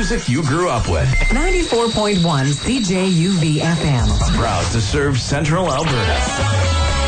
music you grew up with. 94.1 CJUV FM. Proud to serve Central Alberta.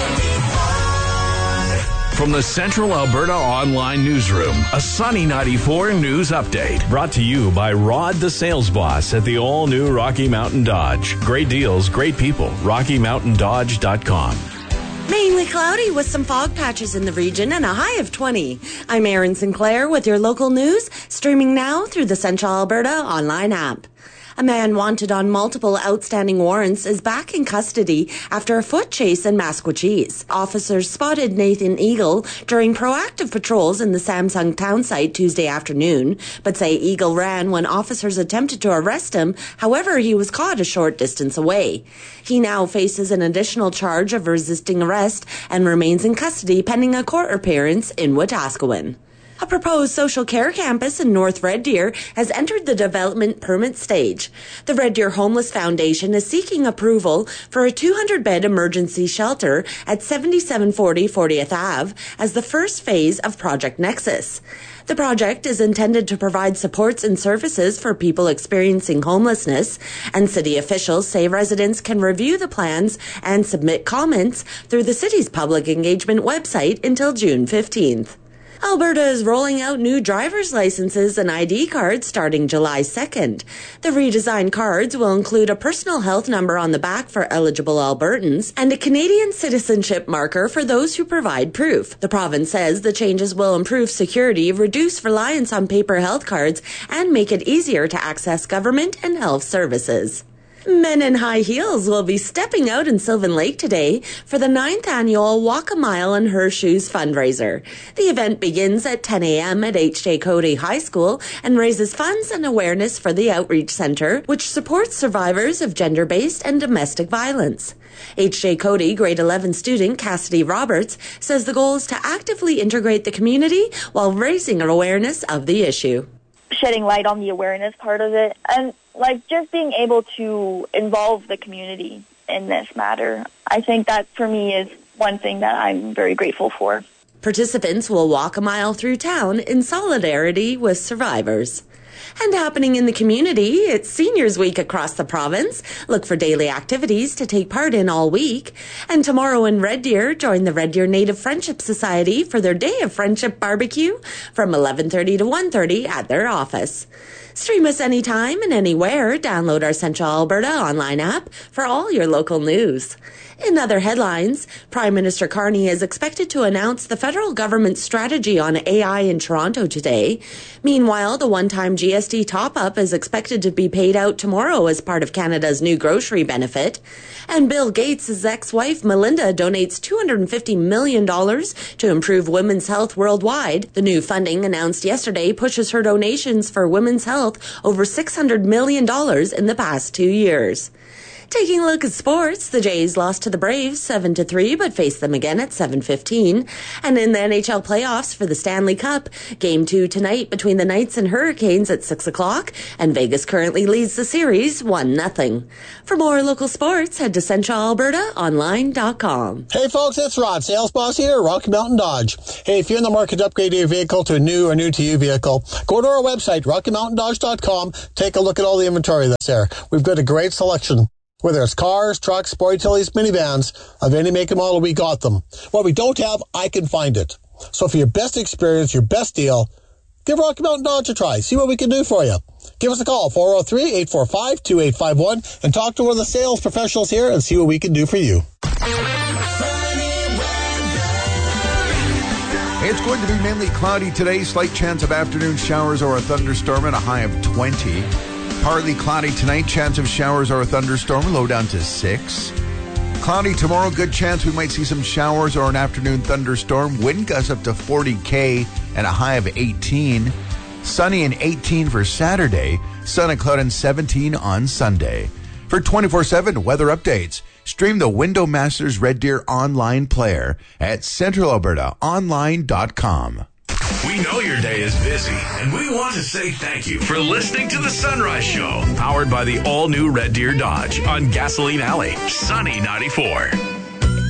From the Central Alberta Online Newsroom, a Sunny 94 news update. Brought to you by Rod the Sales Boss at the all-new Rocky Mountain Dodge. Great deals, great people. RockyMountainDodge.com. Mainly cloudy with some fog patches in the region and a high of 20. I'm Erin Sinclair with your local news, streaming now through the Central Alberta Online app. A man wanted on multiple outstanding warrants is back in custody after a foot chase in Maskwacis. Officers spotted Nathan Eagle during proactive patrols in the Samsung town site Tuesday afternoon, but say Eagle ran when officers attempted to arrest him. However, he was caught a short distance away. He now faces an additional charge of resisting arrest and remains in custody pending a court appearance in Wetaskiwin. A proposed social care campus in North Red Deer has entered the development permit stage. The Red Deer Homeless Foundation is seeking approval for a 200-bed emergency shelter at 7740 40th Ave as the first phase of Project Nexus. The project is intended to provide supports and services for people experiencing homelessness, and city officials say residents can review the plans and submit comments through the city's public engagement website until June 15th. Alberta is rolling out new driver's licenses and ID cards starting July 2nd. The redesigned cards will include a personal health number on the back for eligible Albertans and a Canadian citizenship marker for those who provide proof. The province says the changes will improve security, reduce reliance on paper health cards, and make it easier to access government and health services. Men in high heels will be stepping out in Sylvan Lake today for the 9th annual Walk a Mile in Her Shoes fundraiser. The event begins at 10 a.m. at H.J. Cody High School and raises funds and awareness for the Outreach Centre, which supports survivors of gender-based and domestic violence. H.J. Cody grade 11 student Cassidy Roberts says the goal is to actively integrate the community while raising awareness of the issue. Shedding light on the awareness part of it, and just being able to involve the community in this matter. I think that for me is one thing that I'm very grateful for. Participants will walk a mile through town in solidarity with survivors. And happening in the community, it's Seniors Week across the province. Look for daily activities to take part in all week. And tomorrow in Red Deer, join the Red Deer Native Friendship Society for their Day of Friendship barbecue from 11:30 to 1:30 at their office. Stream us anytime and anywhere. Download our Central Alberta online app for all your local news. In other headlines, Prime Minister Carney is expected to announce the federal government's strategy on AI in Toronto today. Meanwhile, the one-time GST top-up is expected to be paid out tomorrow as part of Canada's new grocery benefit. And Bill Gates' ex-wife Melinda donates $250 million to improve women's health worldwide. The new funding announced yesterday pushes her donations for women's health over $600 million in the past 2 years. Taking a look at sports, the Jays lost to the Braves 7-3, but faced them again at 7:15. And in the NHL playoffs for the Stanley Cup, Game 2 tonight between the Knights and Hurricanes at 6 o'clock, and Vegas currently leads the series 1-0. For more local sports, head to CentralAlbertaOnline.com. Hey folks, it's Rod, Sales Boss here, Rocky Mountain Dodge. Hey, if you're in the market to upgrade your vehicle to a new or new-to-you vehicle, go to our website, RockyMountainDodge.com. Take a look at all the inventory that's there. We've got a great selection. Whether it's cars, trucks, sport utilities, minivans, of any make and model, we got them. What we don't have, I can find it. So for your best experience, your best deal, give Rocky Mountain Dodge a try. See what we can do for you. Give us a call, 403-845-2851, and talk to one of the sales professionals here and see what we can do for you. It's going to be mainly cloudy today. Slight chance of afternoon showers or a thunderstorm and a high of 20. Partly cloudy tonight, chance of showers or a thunderstorm, low down to 6. Cloudy tomorrow, good chance we might see some showers or an afternoon thunderstorm. Wind gusts up to 40 km and a high of 18. Sunny and 18 for Saturday. Sun and cloud and 17 on Sunday. For 24/7 weather updates, stream the Window Masters Red Deer online player at CentralAlbertaOnline.com. We know your day is busy, and we want to say thank you for listening to The Sunrise Show, powered by the all-new Red Deer Dodge on Gasoline Alley, Sunny 94.